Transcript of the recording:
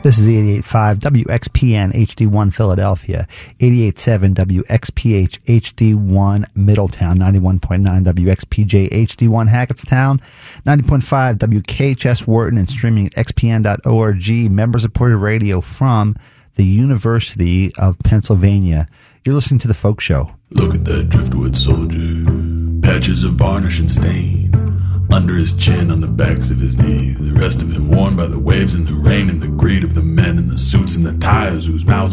This is 88.5 WXPN HD1 Philadelphia, 88.7 WXPH HD1 Middletown, 91.9 WXPJ HD1 Hackettstown, 90.5 WKHS Wharton, and streaming at xpn.org, member-supported radio from the University of Pennsylvania. You're listening to The Folk Show. Look at that driftwood soldier, patches of varnish and stain under his chin, on the backs of his knees. The rest of him worn by the waves and the rain and the greed of the men in the suits and the ties whose mouths